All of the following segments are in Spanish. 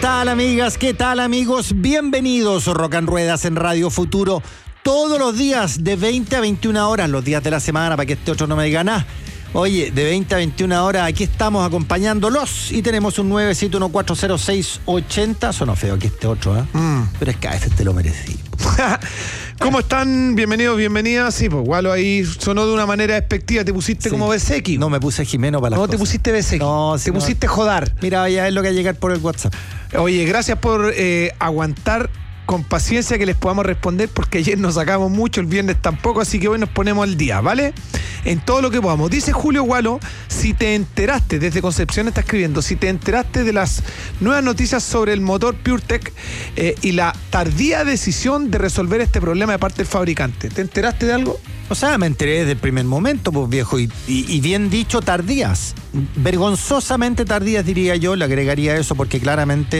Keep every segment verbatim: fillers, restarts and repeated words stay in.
tal, amigas? ¿Qué tal, amigos? Bienvenidos a Rock and Ruedas en Radio Futuro. Todos los días de veinte a veintiuna horas, los días de la semana, para que este otro no me diga nada. Oye, de veinte a veintiuna horas, aquí estamos acompañándolos y tenemos un nueve siete uno cuatro cero seis ocho cero. Sonó feo aquí este otro, ¿eh? Mm. Pero es que a veces te lo merecí. ¿Cómo están? Bienvenidos, bienvenidas. Sí, pues Gualo ahí sonó de una manera despectiva. Te pusiste sí. como Besequi. No, me puse Jimeno para las No, cosas. te pusiste Besequi. No, sí, te no. pusiste Jodar. Mira, ya es lo que va a llegar por el WhatsApp. Oye, gracias por eh, aguantar con paciencia que les podamos responder, porque ayer nos sacamos mucho, el viernes tampoco, así que hoy nos ponemos al día, ¿vale? En todo lo que podamos. Dice Julio Gualo, si te enteraste, desde Concepción está escribiendo, si te enteraste de las nuevas noticias sobre el motor PureTech eh, y la tardía decisión de resolver este problema de parte del fabricante, ¿te enteraste de algo? O sea, me enteré desde el primer momento, pues viejo, y, y, y bien dicho, tardías. Vergonzosamente tardías, diría yo, le agregaría eso, porque claramente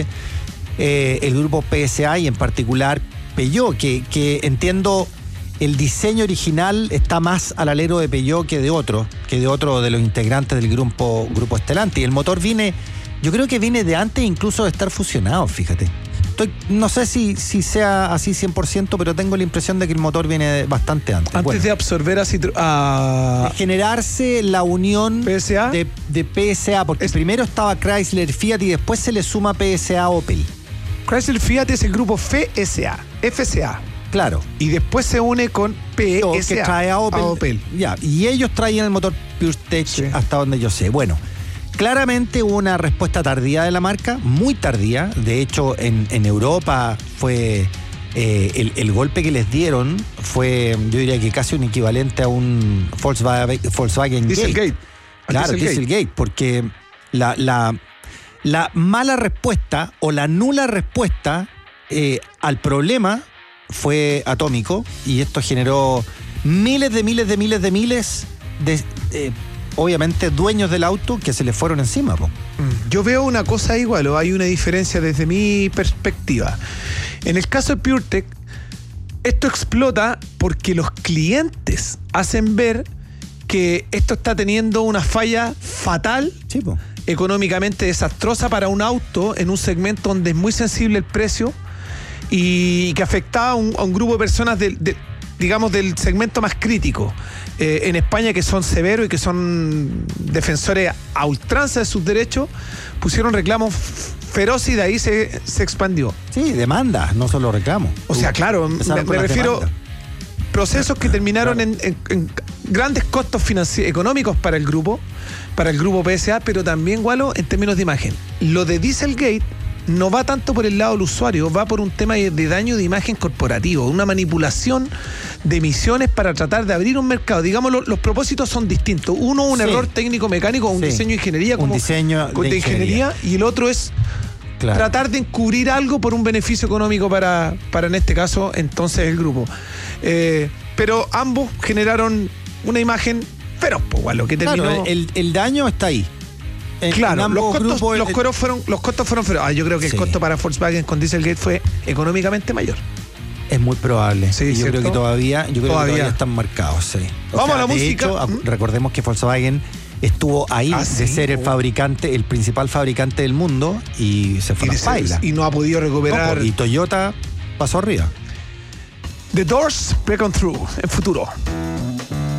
eh, el grupo P S A y en particular Peugeot, que, que entiendo el diseño original está más al alero de Peugeot que de otro, que de otro de los integrantes del grupo, grupo Stellantis. Y el motor viene, yo creo que viene de antes incluso de estar fusionado, fíjate. Estoy, no sé si, si sea así cien por ciento, pero tengo la impresión de que el motor viene bastante antes. Antes bueno, de absorber a, Citro- a... de generarse la unión P S A de, de P S A, porque es... primero estaba Chrysler, Fiat y después se le suma P S A Opel. Chrysler Fiat es el grupo F S A, F S A. Claro. Y después se une con P S A. Que trae a Opel. A Opel. Ya, y ellos traían el motor PureTech, sí. hasta donde yo sé. Bueno, claramente hubo una respuesta tardía de la marca, muy tardía. De hecho, en, en Europa fue eh, el, el golpe que les dieron fue, yo diría que casi un equivalente a un Volkswagen, Volkswagen Dieselgate. Gate. Claro, Dieselgate, Dieselgate, porque la, la, la mala respuesta o la nula respuesta eh, al problema fue atómico, y esto generó miles de miles de miles de miles de, eh, obviamente, dueños del auto que se le fueron encima. Po. Yo veo una cosa igual, o hay una diferencia desde mi perspectiva. En el caso de PureTech, esto explota porque los clientes hacen ver que esto está teniendo una falla fatal, sí, po. económicamente desastrosa para un auto en un segmento donde es muy sensible el precio y que afectaba a un, a un grupo de personas del, de, digamos, del segmento más crítico eh, en España, que son severos y que son defensores a ultranza de sus derechos. Pusieron reclamos feroces y de ahí se, se expandió. Sí, demandas, no solo reclamos. O sea, claro, me, me refiero a procesos que terminaron claro. en, en, en grandes costos financieros, económicos para el grupo, para el grupo P S A, pero también, Gualo, en términos de imagen. Lo de Dieselgate no va tanto por el lado del usuario, va por un tema de daño de imagen corporativo, una manipulación de emisiones para tratar de abrir un mercado. Digamos, lo, los propósitos son distintos. Uno, un sí. error técnico-mecánico, un sí. diseño de ingeniería, como un diseño de, de ingeniería, ingeniería, y el otro es claro. tratar de encubrir algo por un beneficio económico para, para en este caso, entonces, el grupo. Eh, pero ambos generaron una imagen feroz, pues, lo que terminó... Claro, el, el daño está ahí. En, claro, en los, costos, grupos, los, el... fueron, los costos fueron feroz. Ah, yo creo que sí. el costo para Volkswagen con Dieselgate fue económicamente mayor. Es muy probable. Sí, yo ¿cierto? creo que todavía, yo creo todavía. que todavía están marcados. Sí. O Vamos sea, a la de música. Hecho, ¿Mm? Recordemos que Volkswagen estuvo ahí ah, de sí, ser el fabricante, el principal fabricante del mundo, y se fue y a la paila. Y no ha podido recuperar. No, y Toyota pasó arriba. The Doors Break On Through, en futuro.